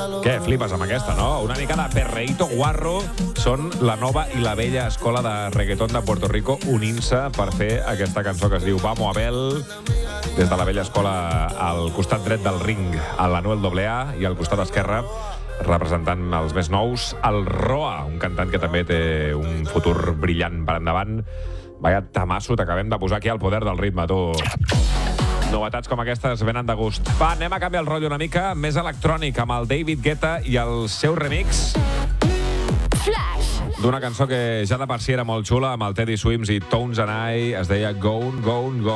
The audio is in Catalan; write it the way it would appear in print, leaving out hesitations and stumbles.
Què, flipes amb aquesta, no? Una mica de Perreíto Guarro. Són la nova i la vella escola de reggaeton de Puerto Rico unint-se per fer aquesta cançó que es diu Vamos Abel. Des de la vella escola al costat dret del ring, a l'Anuel AA, i al costat esquerre, representant els més nous, el Roa, un cantant que també té un futur brillant per endavant. Vaya tamasso, t'acabem de posar aquí al poder del ritme, tu. Novetats com aquestes venen de gust. Va, anem a canviar el rotllo una mica, més electrònic, amb el David Guetta i el seu remix d'una cançó que ja de per si era molt xula, amb el Teddy Swims i Tones and I, es deia Gone, Gone, Gone.